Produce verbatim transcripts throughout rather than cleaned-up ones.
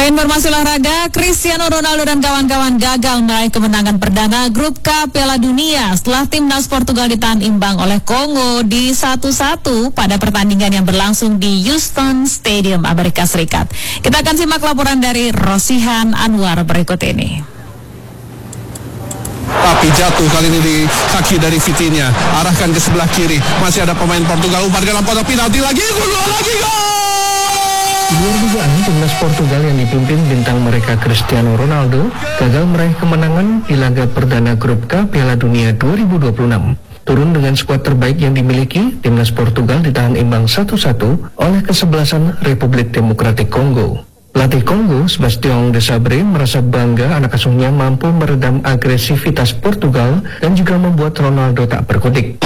Informasi olahraga, Cristiano Ronaldo dan kawan-kawan gagal meraih kemenangan perdana Grup K Piala Dunia setelah timnas Portugal ditahan imbang oleh Kongo di satu satu pada pertandingan yang berlangsung di Houston Stadium, Amerika Serikat. Kita akan simak laporan dari Rosihan Anwar berikut ini. Tapi jatuh kali ini di kaki dari Vitinha, arahkan ke sebelah kiri. Masih ada pemain Portugal, umpan dalam kotak penalti lagi, gol lagi, gol! Luar dugaan, timnas Portugal yang dipimpin bintang mereka Cristiano Ronaldo gagal meraih kemenangan di laga perdana Grup K Piala Dunia dua ribu dua puluh enam. Turun dengan skuad terbaik yang dimiliki, timnas Portugal ditahan imbang satu satu oleh kesebelasan Republik Demokratik Kongo. Pelatih Kongo, Sebastião de Sabre, merasa bangga anak asuhnya mampu meredam agresivitas Portugal dan juga membuat Ronaldo tak berkutik.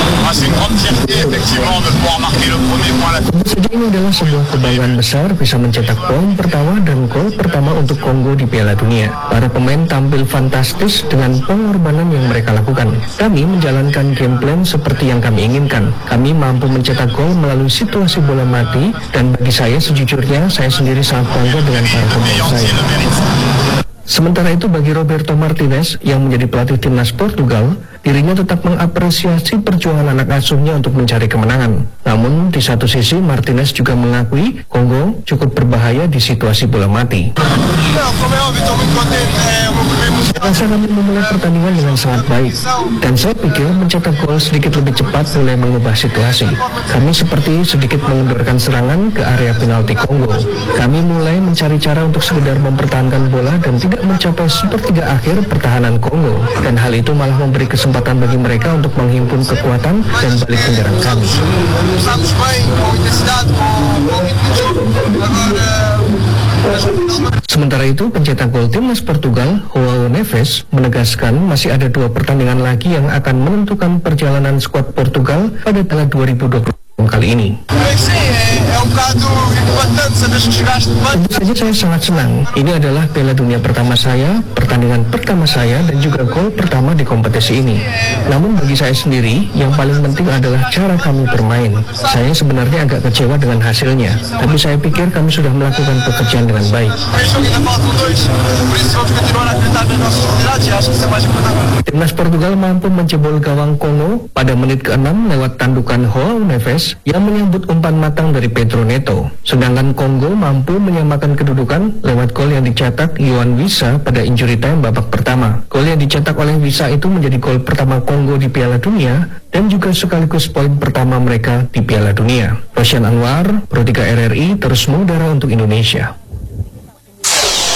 Tentu saja ini adalah sebuah kebanggaan besar bisa mencetak poin pertama dan gol pertama untuk Kongo di Piala Dunia. Para pemain tampil fantastis dengan pengorbanan yang mereka lakukan. Kami menjalankan game plan seperti yang kami inginkan. Kami mampu mencetak gol melalui situasi bola mati, dan bagi saya sejujurnya saya sendiri sangat bangga dengan para pemain saya. Sementara itu bagi Roberto Martinez yang menjadi pelatih timnas Portugal, dirinya tetap mengapresiasi perjuangan anak asuhnya untuk mencari kemenangan. Namun di satu sisi Martinez juga mengakui Kongo cukup berbahaya di situasi bola mati. Saya rasa kami memulai pertandingan dengan sangat baik, dan saya pikir mencetak gol sedikit lebih cepat mulai mengubah situasi. Kami seperti sedikit mengendorkan serangan ke area penalti Kongo. Kami mulai mencari cara untuk sekedar mempertahankan bola dan tidak mencapai sepertiga akhir pertahanan Kongo, dan hal itu malah memberi kesempatan bagi mereka untuk menghimpun kekuatan dan balik menyerang kami. Sementara itu, pencetak gol timnas Portugal, João Neves, menegaskan masih ada dua pertandingan lagi yang akan menentukan perjalanan skuad Portugal pada Piala dua ribu dua puluh kali ini. Tentu saja saya sangat senang. Ini adalah Piala Dunia pertama saya, pertandingan pertama saya, dan juga gol pertama di kompetisi ini. Namun bagi saya sendiri, yang paling penting adalah cara kami bermain. Saya sebenarnya agak kecewa dengan hasilnya, tapi saya pikir kami sudah melakukan pekerjaan dengan baik. Timnas Portugal mampu menjebol gawang Kongo pada menit keenam lewat tandukan João Neves yang menyambut umpan matang dari Pedro Neto. Sedangkan Kongo mampu menyamakan kedudukan lewat gol yang dicetak Yohan Wissa pada injury time babak pertama. Gol yang dicetak oleh Wissa itu menjadi gol pertama Kongo di Piala Dunia dan juga sekaligus poin pertama mereka di Piala Dunia. Rosihan Anwar, Pro tiga R R I, terus mengudara untuk Indonesia.